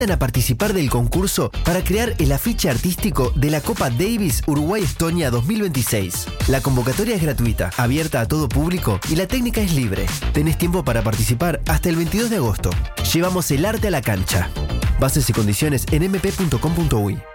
a participar del concurso para crear el afiche artístico de la Copa Davis Uruguay-Estonia 2026. La convocatoria es gratuita, abierta a todo público y la técnica es libre. Tenés tiempo para participar hasta el 22 de agosto. Llevamos el arte a la cancha. Bases y condiciones en mp.com.uy.